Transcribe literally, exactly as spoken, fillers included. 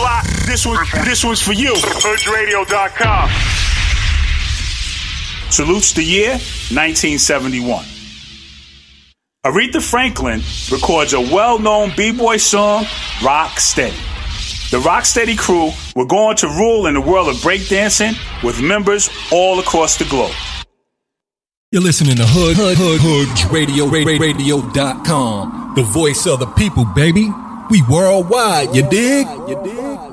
lot. This one, this one's for you. hood radio dot com. Salutes the year nineteen seventy-one. Aretha Franklin records a well-known b-boy song, Rock Steady. The Rock Steady crew were going to rule in the world of breakdancing with members all across the globe. You're listening to Hood, Hood, Hood, Hood Radio, radio dot com. The voice of the people, baby. We worldwide, you dig? You dig?